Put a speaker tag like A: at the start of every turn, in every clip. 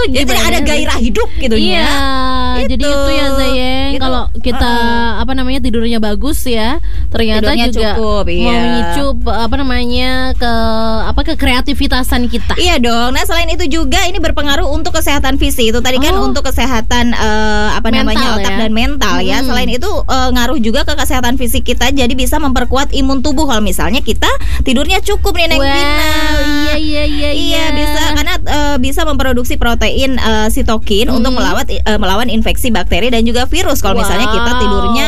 A: Jadi ada gairah hidup gitu
B: ya. Iya, jadi itu ya Zayeng. Kalau kita tidurnya bagus ya, ternyata tidurnya juga cukup, memicu ke kreativitasan kita.
A: Iya dong. Nah, selain itu juga ini berpengaruh untuk kesehatan fisik. Itu tadi kan untuk kesehatan otak dan mental ya. Selain itu ngaruh juga ke kesehatan fisik kita. Jadi bisa memperkuat imun tubuh kalau misalnya kita tidurnya cukup nih Neng Vina. Iya bisa karena bisa memproduksi protein sitokin untuk melawan infeksi bakteri dan juga virus kalau misalnya kita tidurnya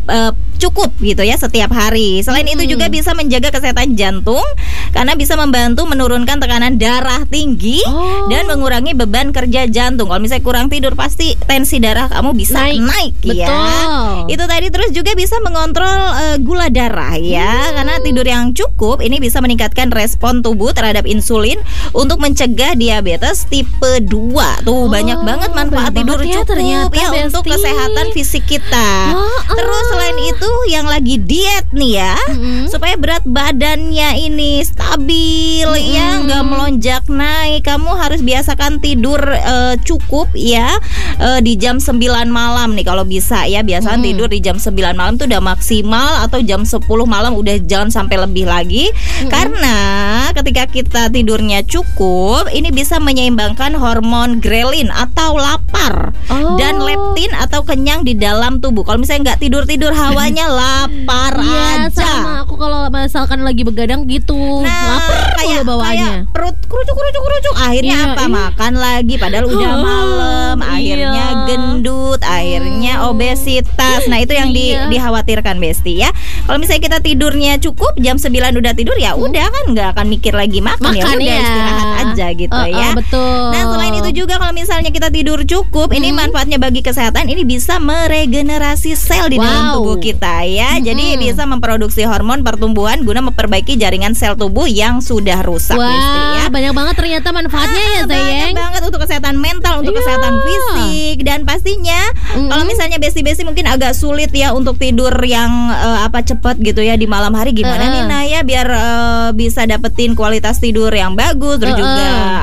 A: cukup gitu ya setiap hari. Selain itu juga bisa menjaga kesehatan jantung karena bisa membantu menurunkan tekanan darah tinggi dan mengurangi beban kerja jantung. Kalau misalnya kurang tidur pasti tensi darah kamu bisa naik ya. Itu tadi. Terus juga bisa mengontrol gula darah ya, karena tidur yang cukup ini bisa meningkatkan respon tubuh terhadap insulin untuk mencegah diabetes tipe 2. Tuh banyak banget manfaat tidur cukup ya untuk kesehatan fisik kita. Terus selain itu yang lagi diet nih ya, supaya berat badannya ini stabil ya, nggak melonjak naik, kamu harus biasakan tidur cukup ya di jam 9 malam nih kalau bisa ya. Biasakan tidur di jam 9 malam tuh udah maksimal, atau jam 10 malam udah jangan sampai lebih lagi. Karena ketika kita tidurnya cukup, ini bisa menyeimbangkan hormon grelin atau lapar dan leptin atau kenyang di dalam tubuh. Kalau misalnya nggak tidur hawanya lapar aja.
B: Sama aku kalau misalkan lagi begadang gitu, lapar kayak bawaannya.
A: Perut kerucuk. Akhirnya makan lagi padahal udah malam. Akhirnya gendut, akhirnya obesitas. Nah, itu yang dikhawatirkan Besti ya. Kalau misalnya kita tidurnya cukup, jam 9 udah tidur ya udah kan nggak akan mikir lagi makan ya udah istirahat aja gitu ya.
B: Betul.
A: Nah, selain itu juga kalau misalnya kita tidur cukup, ini manfaatnya bagi kesehatan, ini bisa meregenerasi sel di dalam tubuh kita ya. Jadi bisa memproduksi hormon pertumbuhan guna memperbaiki jaringan sel tubuh yang sudah rusak. Besti ya.
B: Banyak banget ternyata manfaatnya ya Zayeng.
A: Banyak banget untuk kesehatan mental, untuk kesehatan fisik. Dan pastinya kalau misalnya Besti mungkin agak sulit ya untuk tidur yang cepat gitu ya di malam hari, gimana nih Naya biar bisa dapetin kualitas tidur yang bagus, terus juga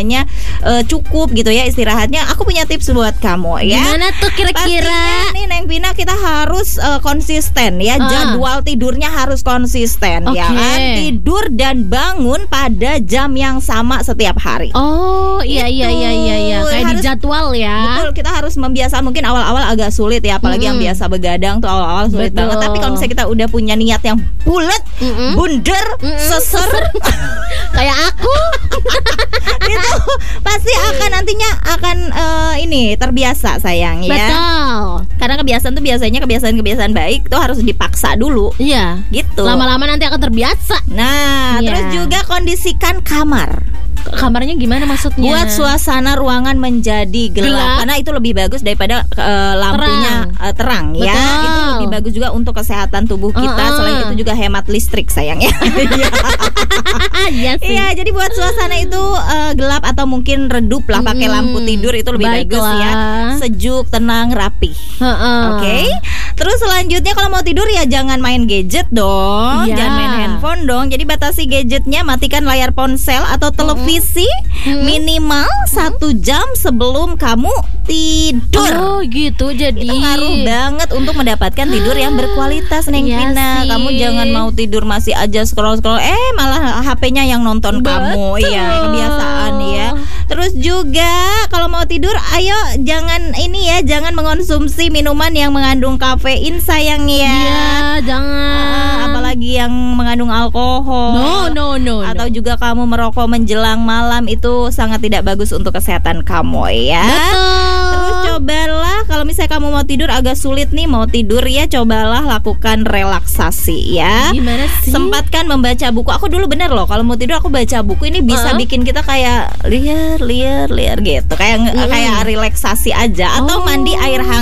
A: cukup gitu ya istirahatnya. Aku punya tips buat kamu ya.
B: Gimana tuh kira-kira?
A: Pastinya nih Neng Vina, kita harus konsisten ya. Jadwal tidurnya harus konsisten ya kan. Tidur dan bangun pada jam yang sama setiap hari.
B: Iya. Kayak di jadwal ya.
A: Betul, kita harus membiasakan. Mungkin awal-awal agak sulit ya, apalagi yang biasa begadang tuh awal-awal sulit banget. Tapi kalau misalnya kita udah punya niat yang bulat, bunder, seser
B: kayak aku
A: itu pasti nantinya akan terbiasa sayang ya.
B: Betul.
A: Karena kebiasaan tuh biasanya kebiasaan baik tuh harus dipaksa dulu.
B: Iya.
A: Gitu.
B: Lama-lama nanti akan terbiasa.
A: Nah, terus juga kondisikan kamar.
B: Kamarnya gimana maksudnya?
A: Buat suasana ruangan menjadi gelap. Karena itu lebih bagus daripada lampunya terang ya. Itu lebih bagus juga untuk kesehatan tubuh kita. Selain itu juga hemat listrik sayang ya. Iya, jadi buat suasana itu gelap atau mungkin redup lah, pakai lampu tidur itu lebih bagus ya. Sejuk, tenang, rapih. Oke. Terus selanjutnya kalau mau tidur ya jangan main gadget dong. Jangan main handphone dong. Jadi batasi gadgetnya, matikan layar ponsel atau televisi minimal 1 jam sebelum kamu tidur.
B: Gitu. Jadi
A: itu ngaruh banget untuk mendapatkan tidur yang berkualitas Neng Vina. Kamu jangan mau tidur masih aja scroll malah HP-nya yang nonton kamu. Iya, kebiasaan ya. Terus juga kalau mau tidur ayo jangan mengonsumsi minuman yang mengandung kafein sayang ya.
B: Iya, jangan.
A: Apalagi yang mengandung alkohol.
B: No.
A: Atau juga kamu merokok menjelang malam, itu sangat tidak bagus untuk kesehatan kamu ya.
B: Betul.
A: Terus cobalah kalau misalnya kamu mau tidur agak sulit nih mau tidur ya, cobalah lakukan relaksasi ya.
B: Gimana sih?
A: Sempatkan membaca buku. Aku dulu bener loh kalau mau tidur aku baca buku, ini bisa bikin kita kayak liar gitu, kayak relaksasi aja. Atau mandi air hangat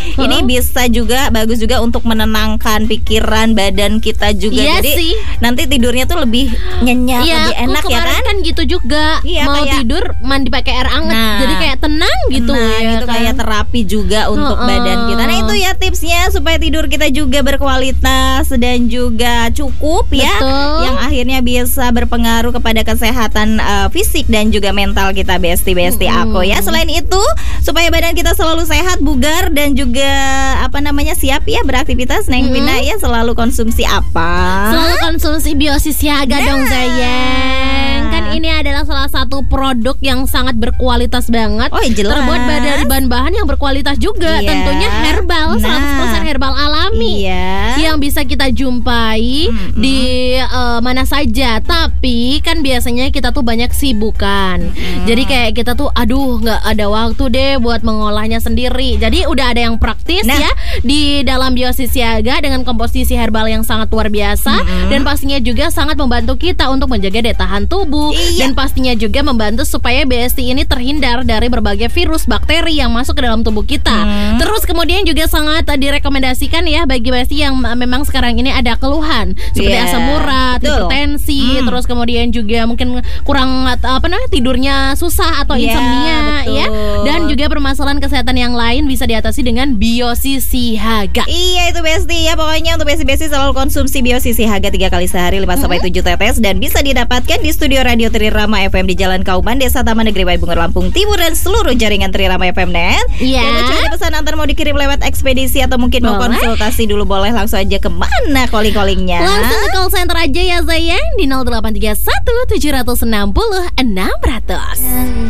A: Ini bisa juga bagus juga untuk menenangkan pikiran, badan kita juga. Jadi
B: sih.
A: nanti tidurnya tuh lebih nyenyak, lebih enak ya kan
B: gitu juga. Mau tidur mandi pakai air hangat, jadi kayak tenang gitu.
A: Gitu kan? Kayak terapi juga untuk badan kita. Nah itu ya tipsnya supaya tidur kita juga berkualitas dan juga cukup.
B: Betul.
A: Yang akhirnya bisa berpengaruh kepada kesehatan fisik dan juga mental kita, besti aku ya. Selain itu supaya badan kita selalu sehat, bugar dan juga siap ya beraktivitas, Neng Vina ya, selalu konsumsi apa?
B: Selalu konsumsi Biosis Siaga dong sayang. Kan ini adalah salah satu produk yang sangat berkualitas banget.
A: Jelas.
B: Terbuat dari bahan-bahan yang berkualitas juga. Tentunya herbal, 100% herbal alami. Yang bisa kita jumpai di mana saja. Tapi kan biasanya kita tuh banyak sibukan. Jadi kayak kita tuh nggak ada waktu deh buat mengolahnya sendiri. Jadi udah ada yang praktis ya di dalam Biosis Siaga dengan komposisi herbal yang sangat luar biasa. Dan pastinya juga sangat membantu kita untuk menjaga daya tahan tubuh. Dan pastinya juga membantu supaya BST ini terhindar dari berbagai virus, bakteri yang masuk ke dalam tubuh kita. Terus kemudian juga sangat direkomendasikan ya bagi BST yang memang sekarang ini ada keluhan seperti asam urat, hipertensi, terus kemudian juga mungkin kurang tidurnya susah atau insomnia ya. Dan juga permasalahan kesehatan yang lain bisa diatasi dengan Biosis Siaga.
A: Iya itu Besti ya, pokoknya untuk Besti selalu konsumsi Biosis Siaga 3 kali sehari 5-7 tetes dan bisa didapatkan di studio Radio Trirama FM di Jalan Kauman, Desa Taman Negeri Waibungur, Lampung Timur dan seluruh jaringan Trirama FM Net. Yang ada pesan antar mau dikirim lewat ekspedisi atau mungkin mau konsultasi dulu, boleh langsung aja kemana calling-callingnya?
B: Langsung ke call center aja ya sayang di 0831 760 600.